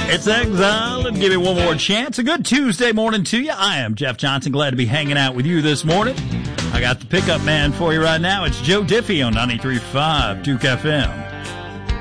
It's Exile, and give it one more chance. A good Tuesday morning to you. I am Jeff Johnson. Glad to be hanging out with you this morning. I got the pickup man for you right now. It's Joe Diffie on 93.5 Duke FM.